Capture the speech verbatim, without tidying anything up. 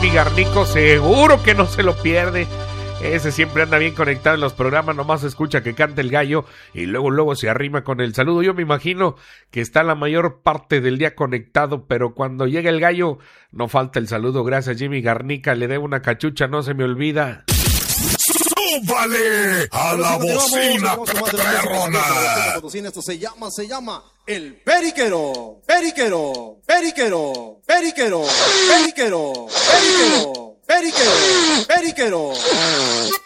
Jimmy Garnico, seguro que no se lo pierde. Ese siempre anda bien conectado en los programas, nomás escucha que canta el gallo y luego luego se arrima con el saludo. Yo me imagino que está la mayor parte del día conectado, pero cuando llega el gallo no falta el saludo. Gracias, Jimmy Garnica, le debo una cachucha, no se me olvida. ¡Súbale a la bocina, perrona! Esto se llama, se llama el periquero, periquero, periquero, periquero, periquero, periquero, periquero, periquero.